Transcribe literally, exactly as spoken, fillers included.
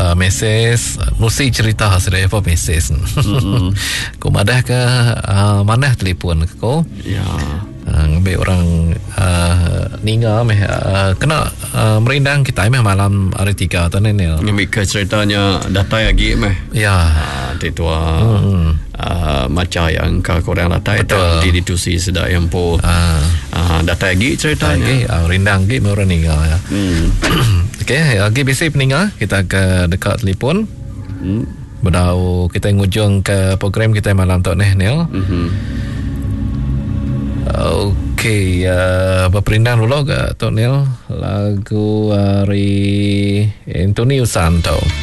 uh, mesej nusi cerita hasil apa mesej. Mm-hmm. Ko madah ke uh, mana telefon ko? Ya. Uh, ngambil orang uh, ninga meh uh, kena uh, merindang kita meh malam hari tiga tahun ni. Ngambil ke ceritanya data lagi meh. Ya. Uh, Titua mm-hmm. uh, macam yang kau korang data itu di ditusi sedak yang po. Uh. Uh, data lagi ceritanya. Lagi uh, rindang lagi orang ninga ya. Hmm. Okey, lagi biasa peninggal kita ke dekat telefon. Hmm. Berdau kita ngujung ke program kita malam tu ni Nil. Mhm. Okey, uh, berperindang dulu ke Tok Nil lagu dari Anthony Santo.